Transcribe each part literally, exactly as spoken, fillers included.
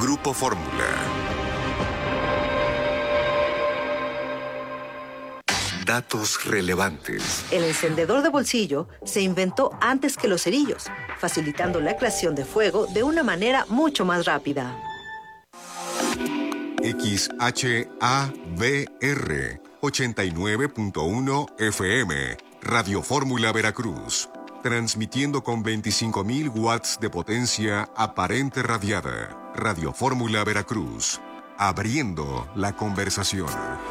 Grupo Fórmula. Datos relevantes. El encendedor de bolsillo se inventó antes que los cerillos, facilitando la creación de fuego de una manera mucho más rápida. X H A V R ochenta y nueve punto uno F M, Radio Fórmula Veracruz, transmitiendo con veinticinco mil watts de potencia aparente radiada. Radio Fórmula Veracruz, abriendo la conversación.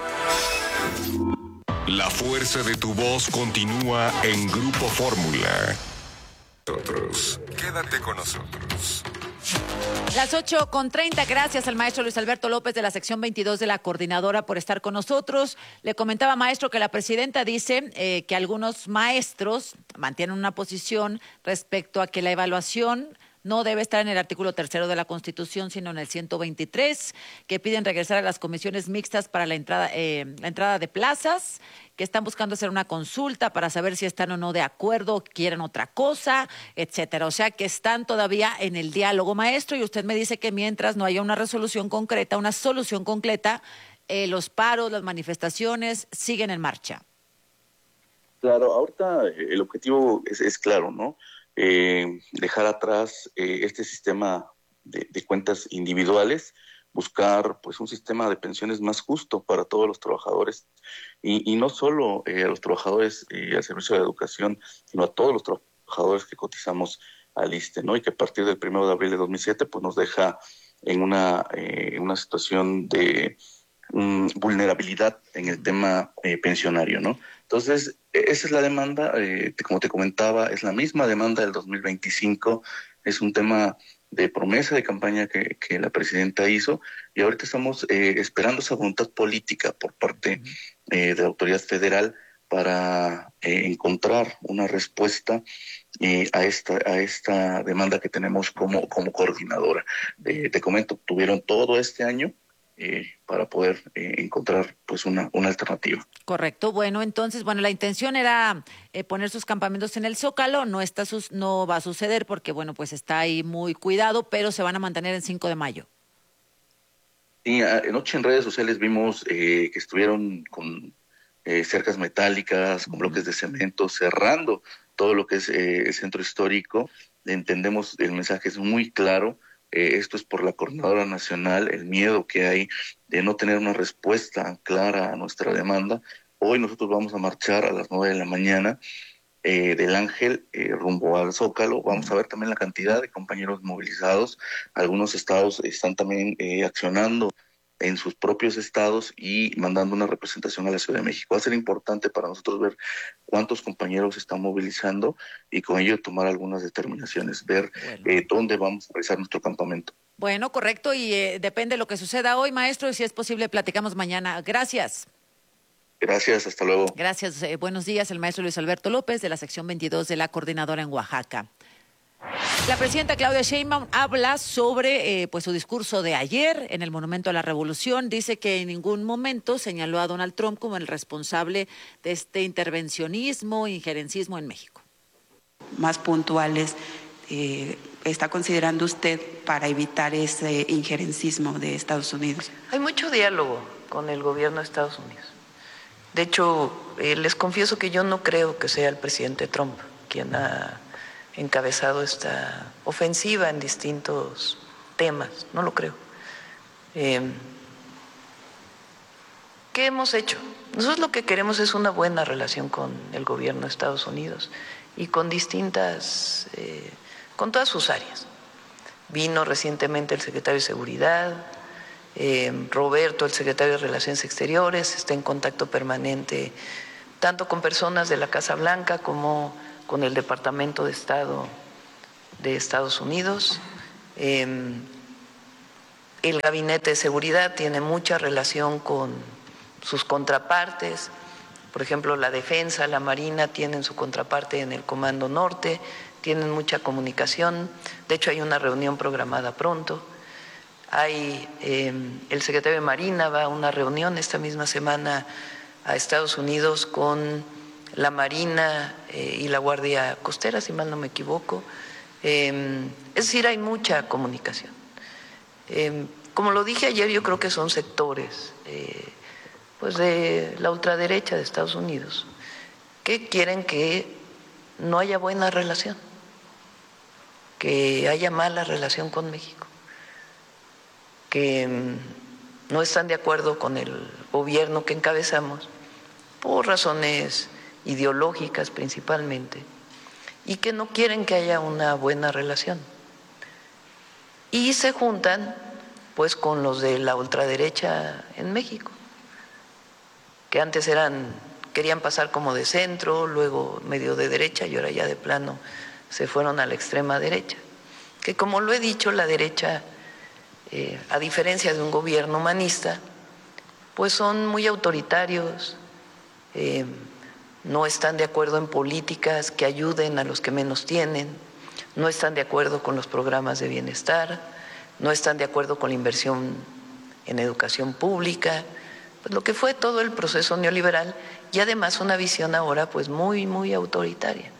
La fuerza de tu voz continúa en Grupo Fórmula. Nosotros, quédate con nosotros. Las ocho con treinta, gracias al maestro Luis Alberto López de la sección veintidós de la coordinadora por estar con nosotros. Le comentaba, maestro, que la presidenta dice eh, que algunos maestros mantienen una posición respecto a que la evaluación no debe estar en el artículo tercero de la Constitución, sino en el ciento veintitrés, que piden regresar a las comisiones mixtas para la entrada, eh, la entrada de plazas, que están buscando hacer una consulta para saber si están o no de acuerdo, quieren otra cosa, etcétera. O sea, que están todavía en el diálogo, maestro, y usted me dice que mientras no haya una resolución concreta, una solución concreta, eh, los paros, las manifestaciones siguen en marcha. Claro, ahorita el objetivo es, es claro, ¿no? Eh, dejar atrás eh, este sistema de, de cuentas individuales, buscar pues un sistema de pensiones más justo para todos los trabajadores y, y no solo eh, a los trabajadores eh, al servicio de la educación, sino a todos los trabajadores que cotizamos al ISSSTE, ¿no? Y que a partir del primero de abril de dos mil siete pues nos deja en una, eh, una situación de um, vulnerabilidad en el tema eh, pensionario, ¿no? Entonces, esa es la demanda, eh, como te comentaba, es la misma demanda del dos mil veinticinco, es un tema de promesa de campaña que, que la presidenta hizo, y ahorita estamos eh, esperando esa voluntad política por parte eh, de la autoridad federal para eh, encontrar una respuesta eh, a esta a esta demanda que tenemos como, como coordinadora. Eh, te comento, tuvieron todo este año Eh, para poder eh, encontrar pues una, una alternativa. Correcto. Bueno, entonces, bueno, la intención era eh, poner sus campamentos en el Zócalo, no está sus, no va a suceder porque, bueno, pues está ahí muy cuidado, pero se van a mantener en cinco de mayo. Sí, anoche en redes sociales vimos eh, que estuvieron con eh, cercas metálicas, con bloques de cemento, cerrando todo lo que es eh, el centro histórico. Entendemos, el mensaje es muy claro. Eh, esto es por la Coordinadora Nacional, el miedo que hay de no tener una respuesta clara a nuestra demanda. Hoy nosotros vamos a marchar a las nueve de la mañana eh, del Ángel eh, rumbo al Zócalo. Vamos a ver también la cantidad de compañeros movilizados. Algunos estados están también eh, accionando en sus propios estados y mandando una representación a la Ciudad de México. Va a ser importante para nosotros ver cuántos compañeros se están movilizando y con ello tomar algunas determinaciones, ver bueno. eh, dónde vamos a realizar nuestro campamento. Bueno, correcto, y eh, depende de lo que suceda hoy, maestro, y si es posible platicamos mañana. Gracias. Gracias, hasta luego. Gracias, eh, buenos días, el maestro Luis Alberto López de la sección veintidós de la coordinadora en Oaxaca. La presidenta Claudia Sheinbaum habla sobre eh, pues su discurso de ayer en el Monumento a la Revolución. Dice que en ningún momento señaló a Donald Trump como el responsable de este intervencionismo, injerencismo en México. Más puntuales eh, está considerando usted para evitar ese injerencismo de Estados Unidos. Hay mucho diálogo con el gobierno de Estados Unidos. De hecho, eh, les confieso que yo no creo que sea el presidente Trump quien ha encabezado esta ofensiva en distintos temas, no lo creo. Eh, ¿Qué hemos hecho? Nosotros lo que queremos es una buena relación con el gobierno de Estados Unidos y con distintas, eh, con todas sus áreas. Vino recientemente el secretario de Seguridad, eh, Roberto, el secretario de Relaciones Exteriores, está en contacto permanente tanto con personas de la Casa Blanca como con el Departamento de Estado de Estados Unidos. Eh, el Gabinete de Seguridad tiene mucha relación con sus contrapartes, por ejemplo, la Defensa, la Marina tienen su contraparte en el Comando Norte, tienen mucha comunicación, de hecho hay una reunión programada pronto. Hay, eh, el secretario de Marina va a una reunión esta misma semana a Estados Unidos con la Marina eh, y la Guardia Costera, si mal no me equivoco. Eh, es decir, hay mucha comunicación. Eh, como lo dije ayer, yo creo que son sectores eh, pues de la ultraderecha de Estados Unidos que quieren que no haya buena relación, que haya mala relación con México, que mm, no están de acuerdo con el gobierno que encabezamos por razones ideológicas principalmente, y que no quieren que haya una buena relación. Y se juntan pues con los de la ultraderecha en México, que antes eran, querían pasar como de centro, luego medio de derecha y ahora ya de plano se fueron a la extrema derecha. Que como lo he dicho, la derecha, eh, a diferencia de un gobierno humanista, pues son muy autoritarios, eh, no están de acuerdo en políticas que ayuden a los que menos tienen, no están de acuerdo con los programas de bienestar, no están de acuerdo con la inversión en educación pública, pues lo que fue todo el proceso neoliberal, y además una visión ahora pues muy, muy autoritaria.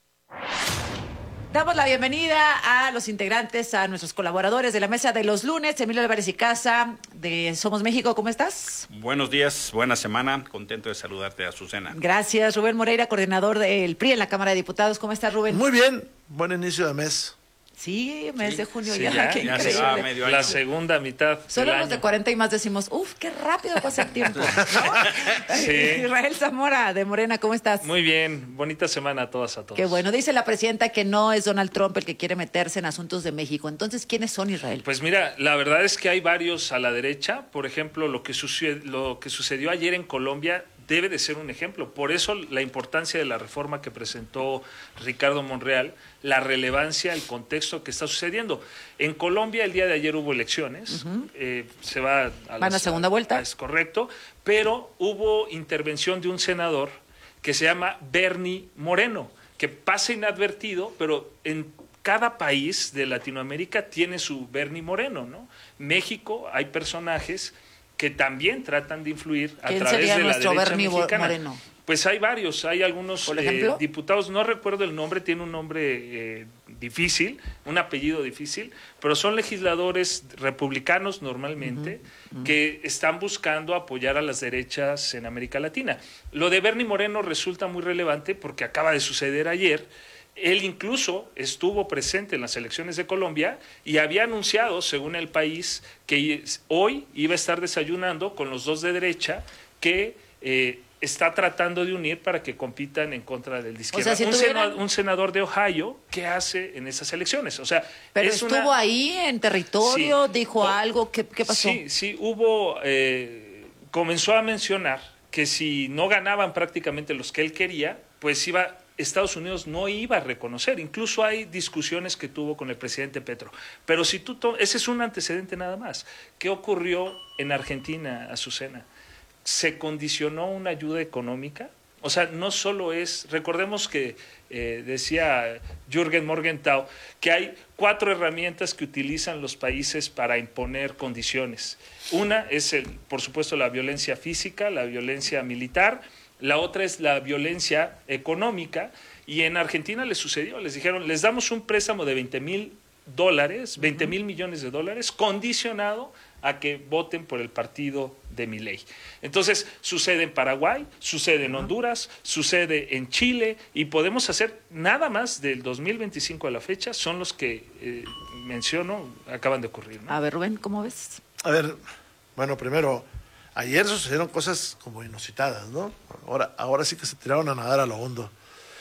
Damos la bienvenida a los integrantes, a nuestros colaboradores de la mesa de los lunes. Emilio Álvarez y Casa, de Somos México, ¿cómo estás? Buenos días, buena semana, contento de saludarte, Azucena. Gracias. Rubén Moreira, coordinador del P R I en la Cámara de Diputados, ¿cómo estás, Rubén? Muy bien, buen inicio de mes. Sí, mes Sí, de junio sí, ya, ya, qué ya increíble. se va medio año. La segunda mitad Solo del los año. de cuarenta y más decimos, uf, qué rápido pasa el tiempo, ¿no? Sí. Israel Zamora, de Morena, ¿cómo estás? Muy bien, bonita semana a todas, a todos. Qué bueno. Dice la presidenta que no es Donald Trump el que quiere meterse en asuntos de México. Entonces, ¿quiénes son, Israel? Pues mira, la verdad es que hay varios a la derecha. Por ejemplo, lo que sucedió, lo que sucedió ayer en Colombia debe de ser un ejemplo. Por eso la importancia de la reforma que presentó Ricardo Monreal, la relevancia, el contexto que está sucediendo. En Colombia el día de ayer hubo elecciones, uh-huh. eh, se va a ¿Van a la segunda vuelta? A, es correcto, pero hubo intervención de un senador que se llama Bernie Moreno, que pasa inadvertido, pero en cada país de Latinoamérica tiene su Bernie Moreno, ¿no? México hay personajes que también tratan de influir a ¿Quién través sería de la nuestro derecha Bernie mexicana. Moreno? Pues hay varios, hay algunos ¿Por eh, ejemplo? diputados, no recuerdo el nombre, tiene un nombre eh, difícil, un apellido difícil, pero son legisladores republicanos normalmente uh-huh, uh-huh. que están buscando apoyar a las derechas en América Latina. Lo de Bernie Moreno resulta muy relevante porque acaba de suceder ayer. Él incluso estuvo presente en las elecciones de Colombia y había anunciado, según El País, que hoy iba a estar desayunando con los dos de derecha que eh, está tratando de unir para que compitan en contra del de izquierda. O sea, si un, tuvieran... senador, un senador de Ohio, ¿qué hace en esas elecciones? O sea, pero es estuvo una... ahí en territorio, sí. dijo oh, algo, ¿qué, qué pasó? Sí, sí, hubo, eh, comenzó a mencionar que si no ganaban prácticamente los que él quería, pues iba... Estados Unidos no iba a reconocer. Incluso hay discusiones que tuvo con el presidente Petro. Pero si tú to- ese es un antecedente nada más. ¿Qué ocurrió en Argentina, Azucena? ¿Se condicionó una ayuda económica? O sea, no solo es... Recordemos que eh, decía Jürgen Morgenthau que hay cuatro herramientas que utilizan los países para imponer condiciones. Una es, el, por supuesto, la violencia física, la violencia militar. La otra es la violencia económica, y en Argentina les sucedió, les dijeron, les damos un préstamo de veinte mil dólares, veinte mil millones de dólares, condicionado a que voten por el partido de Milei. Entonces, sucede en Paraguay, sucede en Honduras, sucede en Chile, y podemos hacer nada más del dos mil veinticinco a la fecha, son los que eh, menciono, acaban de ocurrir, ¿no? A ver, Rubén, ¿cómo ves? A ver, bueno, primero... Ayer sucedieron cosas como inusitadas, ¿no? Ahora, ahora sí que se tiraron a nadar a lo hondo.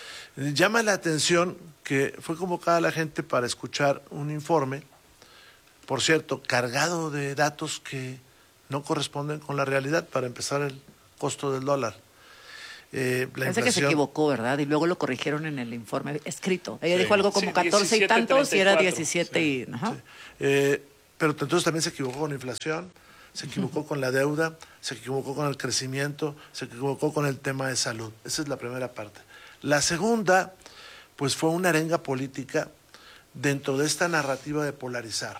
Llama la atención que fue convocada la gente para escuchar un informe, por cierto, cargado de datos que no corresponden con la realidad, para empezar el costo del dólar. Eh, la Parece que se equivocó, ¿verdad? Y luego lo corrigieron en el informe escrito. Ella sí. dijo algo como sí, catorce y tantos y era diecisiete sí. y... Ajá. Sí. Eh, pero entonces también se equivocó con inflación, se equivocó con la deuda, se equivocó con el crecimiento, se equivocó con el tema de salud. Esa es la primera parte. La segunda, pues fue una arenga política dentro de esta narrativa de polarizar.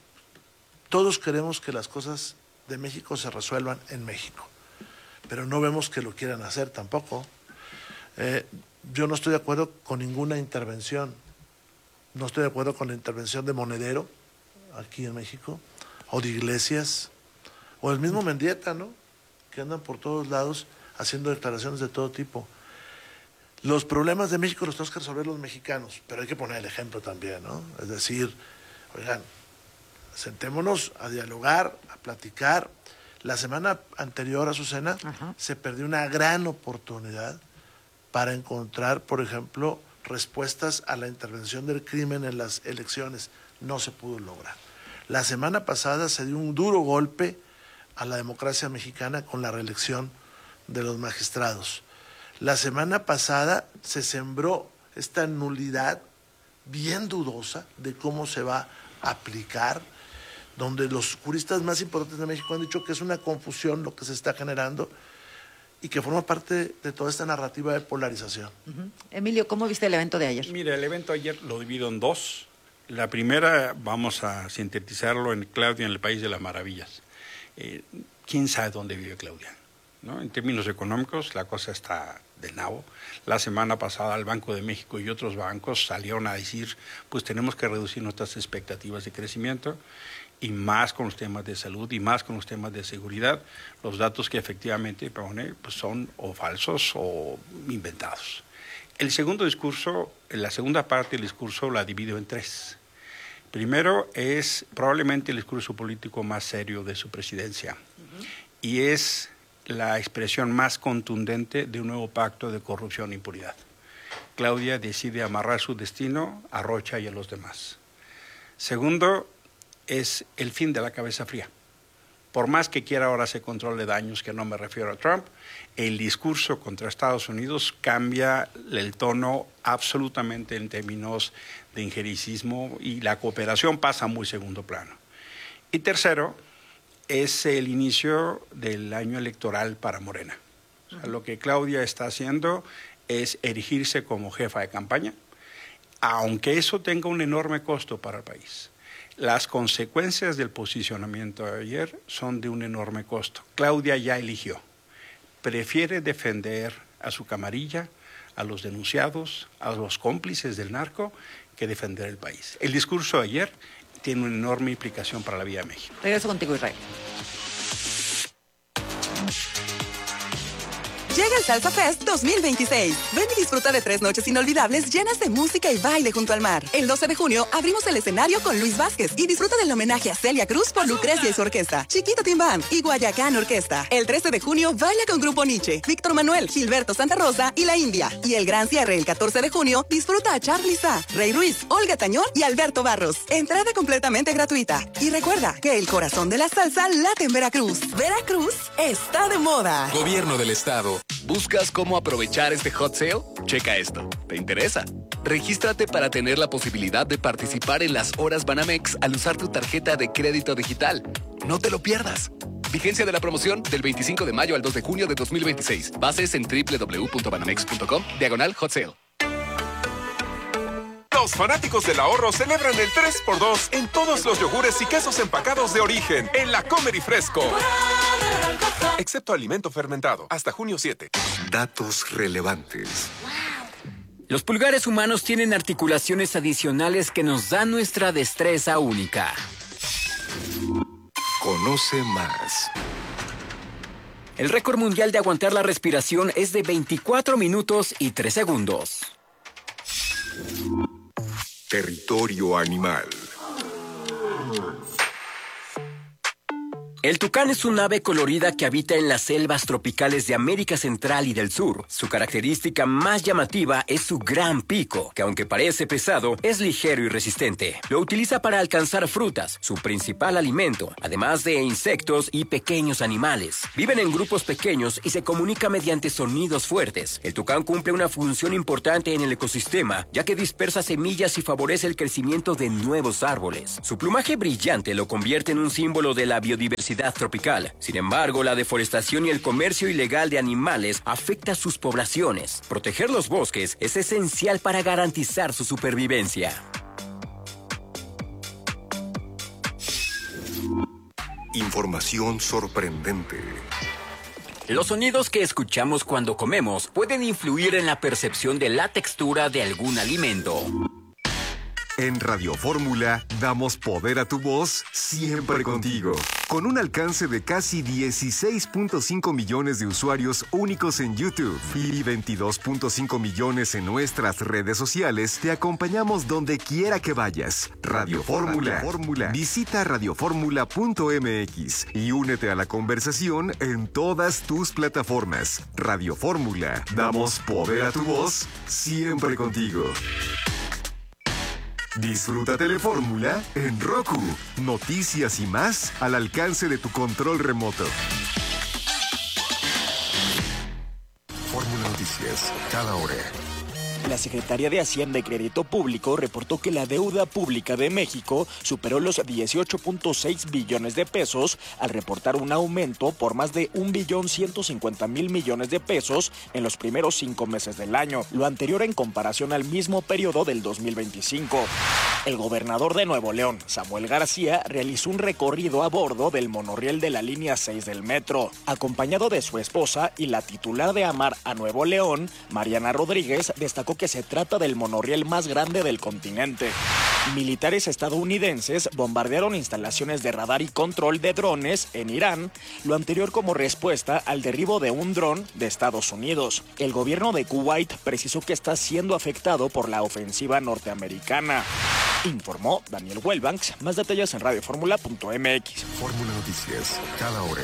Todos queremos que las cosas de México se resuelvan en México, pero no vemos que lo quieran hacer tampoco. Eh, yo no estoy de acuerdo con ninguna intervención. No estoy de acuerdo con la intervención de Monedero aquí en México. o de Iglesias, o el mismo Mendieta, ¿no? Que andan por todos lados haciendo declaraciones de todo tipo. Los problemas de México los tenemos que resolver los mexicanos, pero hay que poner el ejemplo también, ¿no? Es decir, oigan, sentémonos a dialogar, a platicar. La semana anterior, Azucena, Ajá. se perdió una gran oportunidad para encontrar, por ejemplo, respuestas a la intervención del crimen en las elecciones. No se pudo lograr. La semana pasada se dio un duro golpe a la democracia mexicana con la reelección de los magistrados. La semana pasada se sembró esta nulidad bien dudosa de cómo se va a aplicar, donde los juristas más importantes de México han dicho que es una confusión lo que se está generando y que forma parte de toda esta narrativa de polarización. Uh-huh. Emilio, ¿cómo viste el evento de ayer? Mira, el evento ayer lo divido en dos. La primera, vamos a sintetizarlo en Claudia en el País de las Maravillas. Eh, ¿Quién sabe dónde vive Claudia? ¿No? En términos económicos, la cosa está de nabo. La semana pasada el Banco de México y otros bancos salieron a decir, pues tenemos que reducir nuestras expectativas de crecimiento, y más con los temas de salud y más con los temas de seguridad. Los datos que efectivamente pone pues son o falsos o inventados. El segundo discurso, la segunda parte del discurso la divido en tres. Primero es probablemente el discurso político más serio de su presidencia, uh-huh. y es la expresión más contundente de un nuevo pacto de corrupción e impunidad. Claudia decide amarrar su destino a Rocha y a los demás. Segundo, es el fin de la cabeza fría. Por más que quiera ahora se controle daños, que no me refiero a Trump, el discurso contra Estados Unidos cambia el tono absolutamente en términos de injerencismo y la cooperación pasa a muy segundo plano. Y tercero, es el inicio del año electoral para Morena. O sea, lo que Claudia está haciendo es erigirse como jefa de campaña, aunque eso tenga un enorme costo para el país. Las consecuencias del posicionamiento de ayer son de un enorme costo. Claudia ya eligió. Prefiere defender a su camarilla, a los denunciados, a los cómplices del narco, que defender el país. El discurso de ayer tiene una enorme implicación para la vida de México. Regreso contigo, Israel. Llega el Salsa Fest dos mil veintiséis. Ven y disfruta de tres noches inolvidables llenas de música y baile junto al mar. El doce de junio abrimos el escenario con Luis Vázquez y disfruta del homenaje a Celia Cruz por Lucrecia y su orquesta, Chiquito Timbán y Guayacán Orquesta. El trece de junio baila con Grupo Nietzsche, Víctor Manuel, Gilberto Santa Rosa y La India. Y el gran cierre el catorce de junio disfruta a Charly Sá, Rey Ruiz, Olga Tañón y Alberto Barros. Entrada completamente gratuita. Y recuerda que el corazón de la salsa late en Veracruz. Veracruz está de moda. Gobierno del Estado. ¿Buscas cómo aprovechar este hot sale? Checa esto. ¿Te interesa? Regístrate para tener la posibilidad de participar en las horas Banamex al usar tu tarjeta de crédito digital. No te lo pierdas. Vigencia de la promoción del veinticinco de mayo al dos de junio de dos mil veintiséis. Bases en doble u doble u doble u punto banamex punto com, diagonal hot sale. Los fanáticos del ahorro celebran el tres por dos en todos los yogures y quesos empacados de origen en la Comer y Fresco. Excepto alimento fermentado. Hasta junio siete. Datos relevantes. Los pulgares humanos tienen articulaciones adicionales que nos dan nuestra destreza única. Conoce más. El récord mundial de aguantar la respiración es de veinticuatro minutos y tres segundos. Territorio animal. El tucán es un ave colorida que habita en las selvas tropicales de América Central y del Sur. Su característica más llamativa es su gran pico, que aunque parece pesado, es ligero y resistente. Lo utiliza para alcanzar frutas, su principal alimento, además de insectos y pequeños animales. Viven en grupos pequeños y se comunica mediante sonidos fuertes. El tucán cumple una función importante en el ecosistema, ya que dispersa semillas y favorece el crecimiento de nuevos árboles. Su plumaje brillante lo convierte en un símbolo de la biodiversidad tropical. Sin embargo, la deforestación y el comercio ilegal de animales afecta a sus poblaciones. Proteger los bosques es esencial para garantizar su supervivencia. Información sorprendente. Los sonidos que escuchamos cuando comemos pueden influir en la percepción de la textura de algún alimento. En Radio Fórmula damos poder a tu voz siempre contigo. Con un alcance de casi dieciséis punto cinco millones de usuarios únicos en YouTube y veintidós punto cinco millones en nuestras redes sociales, te acompañamos donde quiera que vayas. Radio Fórmula. Visita radioformula punto m x y únete a la conversación en todas tus plataformas. Radio Fórmula. Damos poder a tu voz siempre contigo. Disfruta Telefórmula en Roku. Noticias y más al alcance de tu control remoto. Fórmula Noticias, cada hora. La Secretaría de Hacienda y Crédito Público reportó que la deuda pública de México superó los dieciocho punto seis billones de pesos al reportar un aumento por más de un billón ciento cincuenta mil millones de pesos en los primeros cinco meses del año, lo anterior en comparación al mismo periodo del dos mil veinticinco. El gobernador de Nuevo León, Samuel García, realizó un recorrido a bordo del monorriel de la línea seis del metro, acompañado de su esposa y la titular de Amar a Nuevo León, Mariana Rodríguez, destacó que se trata del monorriel más grande del continente. Militares estadounidenses bombardearon instalaciones de radar y control de drones en Irán, lo anterior como respuesta al derribo de un dron de Estados Unidos. El gobierno de Kuwait precisó que está siendo afectado por la ofensiva norteamericana. Informó Daniel Welbanks. Más detalles en radioformula punto m x. Fórmula Noticias, cada hora.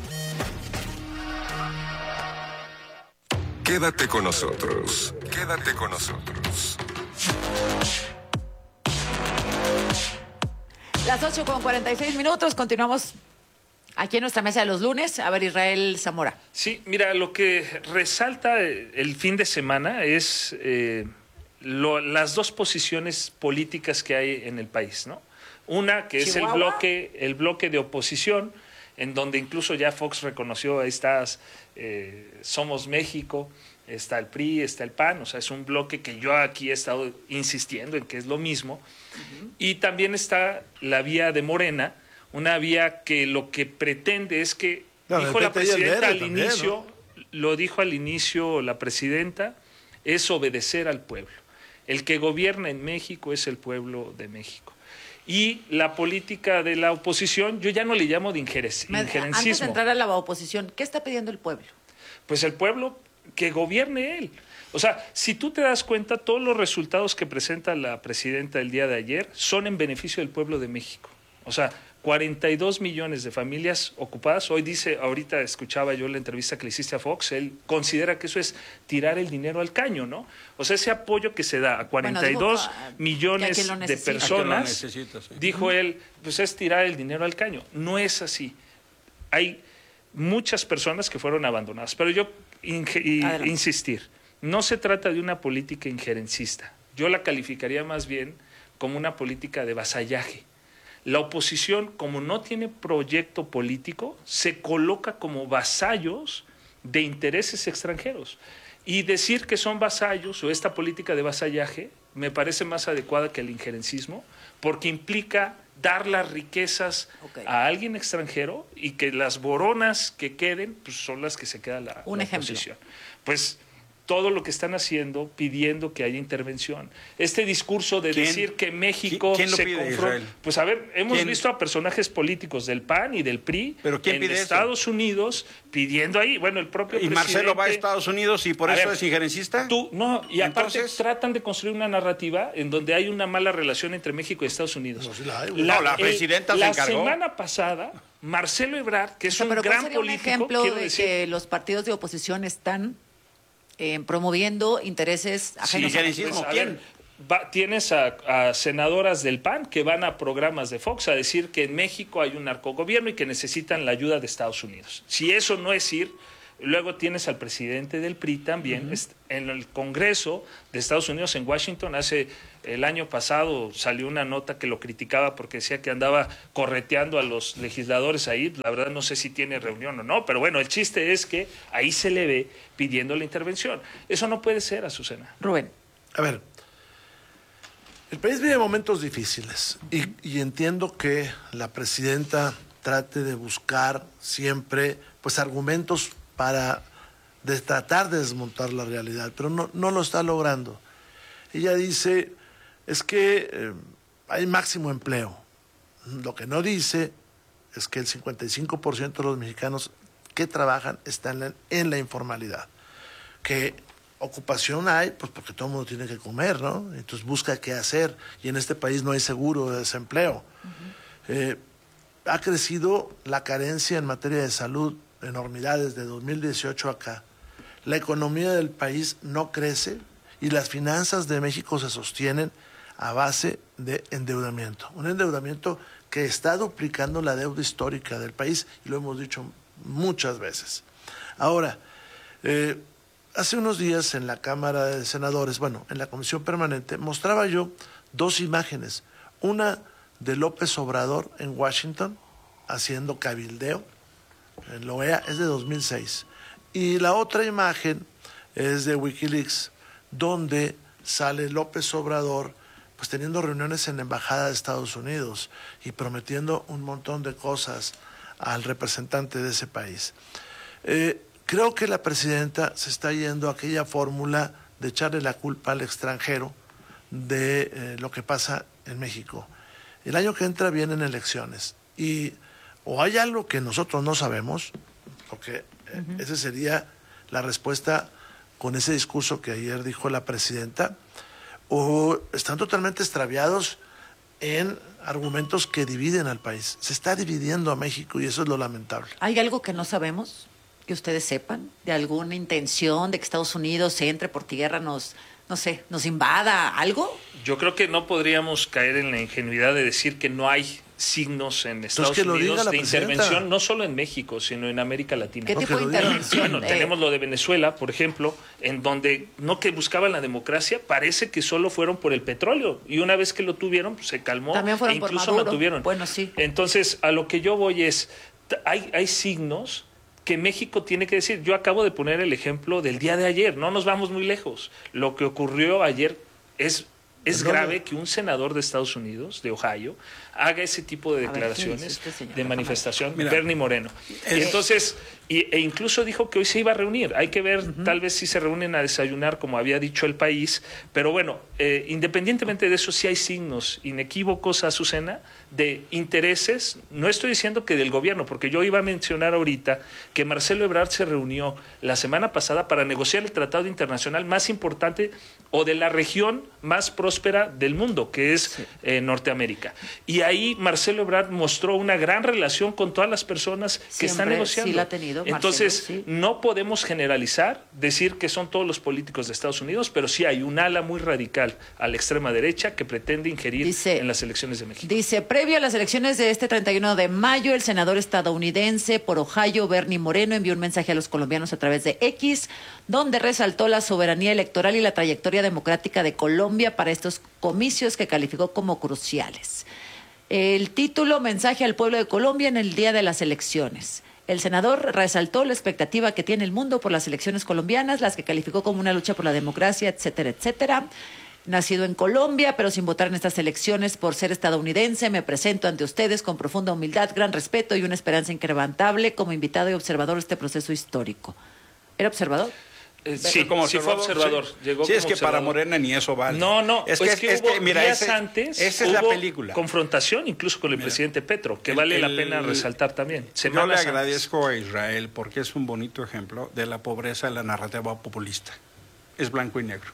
Quédate con nosotros. Quédate con nosotros. Las ocho con cuarenta y seis minutos. Continuamos aquí en nuestra mesa de los lunes. A ver, Israel Zamora. Sí, mira, lo que resalta el fin de semana es eh, lo, las dos posiciones políticas que hay en el país, ¿no? Una que es el bloque, el bloque de oposición, en donde incluso ya Fox reconoció, ahí estás, eh, Somos México, está el P R I, está el P A N, o sea, es un bloque que yo aquí he estado insistiendo en que es lo mismo. Uh-huh. Y también está la vía de Morena, una vía que lo que pretende es que, no, dijo la presidenta al también, inicio, ¿no? Lo dijo al inicio la presidenta, es obedecer al pueblo. El que gobierna en México es el pueblo de México. Y la política de la oposición, yo ya no le llamo de injerencismo. Antes de entrar a la oposición, ¿qué está pidiendo el pueblo? Pues el pueblo que gobierne él. O sea, si tú te das cuenta, todos los resultados que presenta la presidenta el día de ayer son en beneficio del pueblo de México. O sea, cuarenta y dos millones de familias ocupadas. Hoy dice, ahorita escuchaba yo la entrevista que le hiciste a Fox, él considera que eso es tirar el dinero al caño, ¿no? O sea, ese apoyo que se da a cuarenta y dos bueno, millones de personas, necesita, sí. Dijo uh-huh. él, pues es tirar el dinero al caño. No es así. Hay muchas personas que fueron abandonadas, pero yo inge- insistir, no se trata de una política injerencista. Yo la calificaría más bien como una política de vasallaje. La oposición, como no tiene proyecto político, se coloca como vasallos de intereses extranjeros. Y decir que son vasallos o esta política de vasallaje me parece más adecuada que el injerencismo, porque implica dar las riquezas okay. a alguien extranjero y que las boronas que queden pues son las que se queda la, Un la ejemplo. oposición. Pues todo lo que están haciendo pidiendo que haya intervención. Este discurso de ¿Quién? decir que México ¿Quién lo se pide, confronta. Israel? Pues a ver, hemos ¿Quién? visto a personajes políticos del P A N y del P R I ¿Pero quién en pide Estados eso? Unidos pidiendo ahí, bueno, el propio ¿Y presidente. Marcelo va a Estados Unidos y por A eso ver, es injerencista? Tú, no, y aparte Entonces, tratan de construir una narrativa en donde hay una mala relación entre México y Estados Unidos. No, sí la hay, no, la presidenta el, se la encargó. La semana pasada, Marcelo Ebrard, que es o sea, un pero gran ¿cuál sería político, un ejemplo de decir, que los partidos de oposición están eh, promoviendo intereses ajenos sí, a injerencismo. Pues, a ¿Quién? ver, va, tienes a, a senadoras del P A N que van a programas de Fox a decir que en México hay un narcogobierno y que necesitan la ayuda de Estados Unidos. Si eso no es ir, luego tienes al presidente del P R I también, uh-huh. en el Congreso de Estados Unidos en Washington. Hace el año pasado salió una nota que lo criticaba porque decía que andaba correteando a los legisladores ahí. La verdad no sé si tiene reunión o no, pero bueno, el chiste es que ahí se le ve pidiendo la intervención. Eso no puede ser, Azucena. Rubén. A ver, el país vive momentos difíciles y, y entiendo que la presidenta trate de buscar siempre pues argumentos para de tratar de desmontar la realidad, pero no, no lo está logrando. Ella dice, es que eh, hay máximo empleo. Lo que no dice es que el cincuenta y cinco por ciento de los mexicanos que trabajan están en, en la informalidad. Que ocupación hay, pues porque todo el mundo tiene que comer, ¿no? Entonces busca qué hacer, y en este país no hay seguro de desempleo. Uh-huh. Eh, ha crecido la carencia en materia de salud, enormidades de dos mil dieciocho acá. La economía del país no crece y las finanzas de México se sostienen a base de endeudamiento. Un endeudamiento que está duplicando la deuda histórica del país, y lo hemos dicho muchas veces. Ahora, eh, hace unos días en la Cámara de Senadores, bueno, en la Comisión Permanente, mostraba yo dos imágenes. Una de López Obrador en Washington, haciendo cabildeo, en la O E A, es de dos mil seis. Y la otra imagen es de Wikileaks, donde sale López Obrador pues teniendo reuniones en la Embajada de Estados Unidos y prometiendo un montón de cosas al representante de ese país. Eh, creo que la presidenta se está yendo a aquella fórmula de echarle la culpa al extranjero de eh, lo que pasa en México. El año que entra vienen elecciones y o hay algo que nosotros no sabemos, porque eh, uh-huh. esa sería la respuesta con ese discurso que ayer dijo la presidenta, o están totalmente extraviados en argumentos que dividen al país. Se está dividiendo a México y eso es lo lamentable. ¿Hay algo que no sabemos, que ustedes sepan, de alguna intención de que Estados Unidos entre por tierra, nos, no sé, nos invada, algo? Yo creo que no podríamos caer en la ingenuidad de decir que no hay signos en Estados que Unidos de presidenta. intervención, no solo en México, sino en América Latina. ¿Qué tipo de intervención? Bueno, eh. tenemos lo de Venezuela, por ejemplo, en donde no que buscaban la democracia, parece que solo fueron por el petróleo, y una vez que lo tuvieron, pues, se calmó. También fueron e incluso por Maduro. mantuvieron. Bueno, sí. Entonces, a lo que yo voy es, hay, hay signos que México tiene que decir. Yo acabo de poner el ejemplo del día de ayer, no nos vamos muy lejos. Lo que ocurrió ayer es... Es grave que un senador de Estados Unidos, de Ohio, haga ese tipo de declaraciones este de manifestación, Mira, Bernie Moreno. es... Y entonces, y, e incluso dijo que hoy se iba a reunir. Hay que ver, uh-huh. tal vez si se reúnen a desayunar, como había dicho el país. Pero bueno, eh, independientemente de eso, sí hay signos inequívocos, Azucena, de intereses. No estoy diciendo que del gobierno, porque yo iba a mencionar ahorita que Marcelo Ebrard se reunió la semana pasada para negociar el tratado internacional más importante o de la región más próspera del mundo, que es sí. eh, Norteamérica. Y ahí Marcelo Ebrard mostró una gran relación con todas las personas que Siempre, están negociando. Sí la ha tenido, Entonces, Marcelo, sí. no podemos generalizar, decir que son todos los políticos de Estados Unidos, pero sí hay un ala muy radical a la extrema derecha que pretende ingerir dice, en las elecciones de México. Dice, previo a las elecciones de este treinta y uno de mayo, el senador estadounidense por Ohio, Bernie Moreno, envió un mensaje a los colombianos a través de X, donde resaltó la soberanía electoral y la trayectoria democrática de Colombia para estos comicios que calificó como cruciales. El título, Mensaje al pueblo de Colombia en el día de las elecciones. El senador resaltó la expectativa que tiene el mundo por las elecciones colombianas, las que calificó como una lucha por la democracia, etcétera, etcétera. Nacido en Colombia, pero sin votar en estas elecciones por ser estadounidense, me presento ante ustedes con profunda humildad, gran respeto y una esperanza incrementable como invitado y observador de este proceso histórico. ¿Era observador? Eh, sí, como sí fue observador. Sí, Llegó sí como es que observador. Para Morena ni eso vale. No, no, es pues que, que es hubo que mira, días ese, antes esa es hubo la película. Confrontación incluso con el mira, presidente Petro, que el, vale el, la pena resaltar también. Yo le agradezco antes. a Israel porque es un bonito ejemplo de la pobreza de la narrativa populista. Es blanco y negro.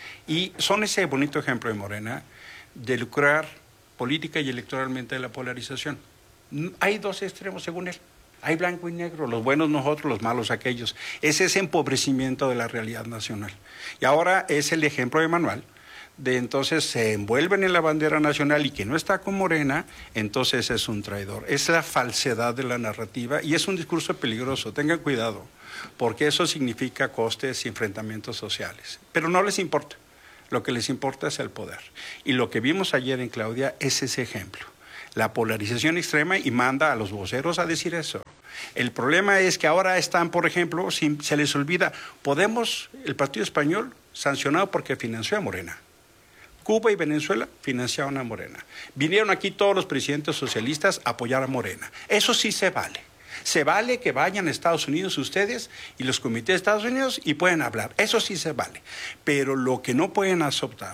Y son ese bonito ejemplo de Morena de lucrar política y electoralmente de la polarización. Hay dos extremos según él. Hay blanco y negro, los buenos nosotros, los malos aquellos. Es ese empobrecimiento de la realidad nacional. Y ahora es el ejemplo de Manuel, de entonces se envuelven en la bandera nacional y que no está con Morena, entonces es un traidor. Es la falsedad de la narrativa y es un discurso peligroso. Tengan cuidado, porque eso significa costes y enfrentamientos sociales. Pero no les importa. Lo que les importa es el poder. Y lo que vimos ayer en Claudia es ese ejemplo. La polarización extrema y manda a los voceros a decir eso. El problema es que ahora están, por ejemplo, si se les olvida, Podemos, el Partido Español, sancionado porque financió a Morena. Cuba y Venezuela financiaron a Morena. Vinieron aquí todos los presidentes socialistas a apoyar a Morena. Eso sí se vale. Se vale que vayan a Estados Unidos ustedes y los comités de Estados Unidos y pueden hablar. Eso sí se vale. Pero lo que no pueden aceptar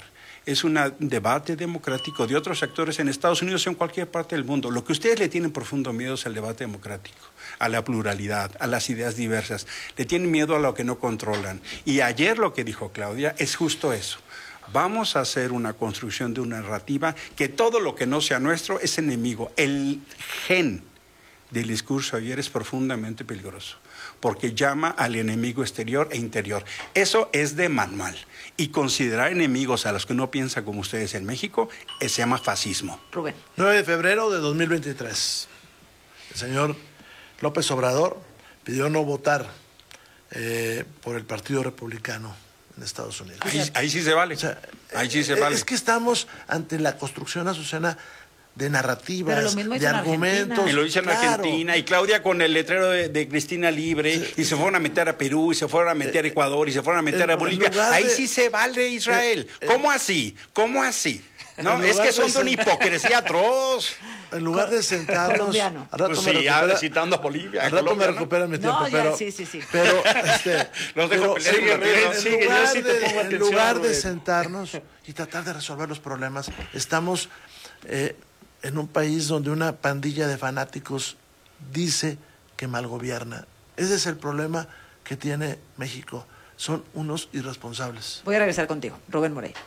es un debate democrático de otros actores en Estados Unidos o en cualquier parte del mundo. Lo que ustedes le tienen profundo miedo es al debate democrático, a la pluralidad, a las ideas diversas. Le tienen miedo a lo que no controlan. Y ayer lo que dijo Claudia es justo eso. Vamos a hacer una construcción de una narrativa que todo lo que no sea nuestro es enemigo. El gen del discurso ayer es profundamente peligroso, porque llama al enemigo exterior e interior. Eso es de manual. Y considerar enemigos a los que no piensan como ustedes en México, se llama fascismo. Rubén. nueve de febrero de dos mil veintitrés. El señor López Obrador pidió no votar eh, por el Partido Republicano en Estados Unidos. Ahí, ahí sí se vale. O sea, ahí sí se vale. Es que estamos ante la construcción, Azucena, de narrativas, de argumentos. Y lo hizo en claro. Argentina, y Claudia con el letrero de, de Cristina Libre, sí, y se fueron a meter a Perú, y se fueron a meter a Ecuador, y se fueron a meter a Bolivia. Ahí de... sí se vale Israel. Eh, eh, ¿Cómo así? ¿Cómo así? No, es que son de una hipocresía atroz. En lugar de sentarnos... Al rato pues me sí, recupera, citando a Bolivia. Al rato Colombia, me recupera ¿no? mi tiempo, no, ya, pero... sí, sí, sí. Pero, este... Los dejo pero pelear, en, sigue, lugar, sigue, de, sí en lugar de sentarnos y tratar de resolver los problemas, estamos eh, en un país donde una pandilla de fanáticos dice que mal gobierna. Ese es el problema que tiene México. Son unos irresponsables. Voy a regresar contigo, Rubén Moreira.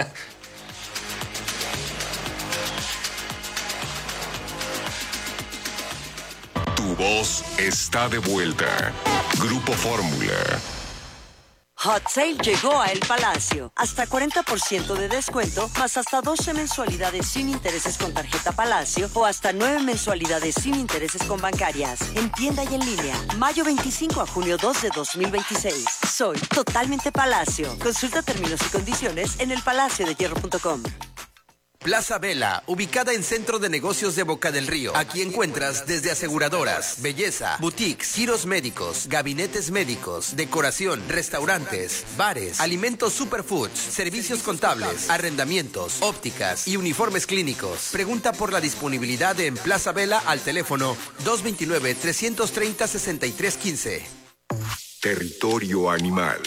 Tu voz está de vuelta. Grupo Fórmula. Hot Sale llegó a El Palacio. Hasta cuarenta por ciento de descuento, más hasta doce mensualidades sin intereses con tarjeta Palacio o hasta nueve mensualidades sin intereses con bancarias. En tienda y en línea. Mayo veinticinco a junio dos de dos mil veintiséis. Soy totalmente Palacio. Consulta términos y condiciones en el palacio de hierro punto com. Plaza Vela, ubicada en Centro de Negocios de Boca del Río. Aquí encuentras desde aseguradoras, belleza, boutiques, giros médicos, gabinetes médicos, decoración, restaurantes, bares, alimentos superfoods, servicios contables, arrendamientos, ópticas y uniformes clínicos. Pregunta por la disponibilidad en Plaza Vela al teléfono dos dos nueve, tres tres cero, seis tres uno cinco. Territorio animal.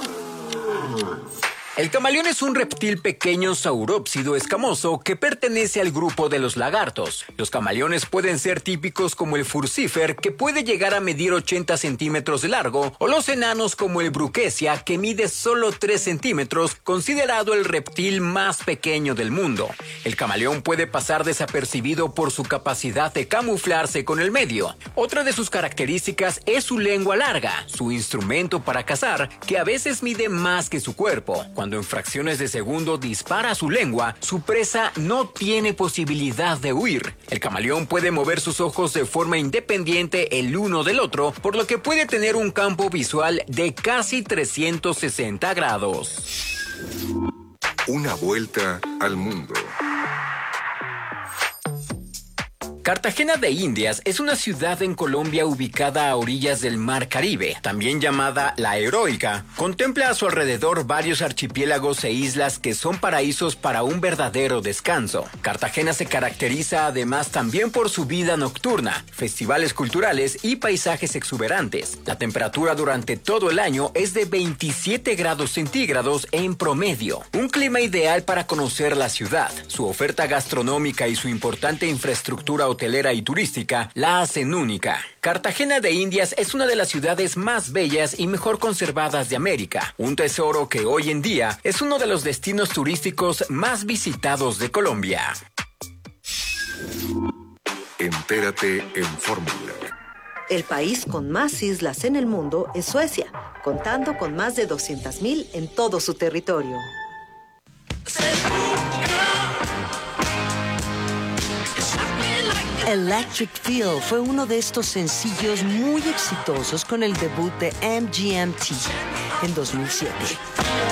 El camaleón es un reptil pequeño saurópsido escamoso que pertenece al grupo de los lagartos. Los camaleones pueden ser típicos como el furcifer, que puede llegar a medir ochenta centímetros de largo, o los enanos como el bruquesia, que mide solo tres centímetros, considerado el reptil más pequeño del mundo. El camaleón puede pasar desapercibido por su capacidad de camuflarse con el medio. Otra de sus características es su lengua larga, su instrumento para cazar, que a veces mide más que su cuerpo. Cuando en fracciones de segundo dispara su lengua, su presa no tiene posibilidad de huir. El camaleón puede mover sus ojos de forma independiente el uno del otro, por lo que puede tener un campo visual de casi trescientos sesenta grados. Una vuelta al mundo. Cartagena de Indias es una ciudad en Colombia ubicada a orillas del Mar Caribe, también llamada La Heroica. Contempla a su alrededor varios archipiélagos e islas que son paraísos para un verdadero descanso. Cartagena se caracteriza además también por su vida nocturna, festivales culturales y paisajes exuberantes. La temperatura durante todo el año es de veintisiete grados centígrados en promedio. Un clima ideal para conocer la ciudad. Su oferta gastronómica y su importante infraestructura hotelera y turística la hacen única. Cartagena de Indias es una de las ciudades más bellas y mejor conservadas de América, un tesoro que hoy en día es uno de los destinos turísticos más visitados de Colombia. Entérate en Fórmula. El país con más islas en el mundo es Suecia, contando con más de doscientas mil en todo su territorio. Electric Feel fue uno de estos sencillos muy exitosos con el debut de M G M T en dos mil siete.